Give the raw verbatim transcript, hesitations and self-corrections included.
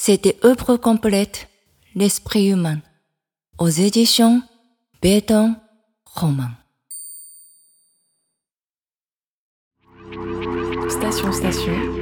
C'était œuvre complète, l'esprit humain, aux éditions Béton Roman. Station Station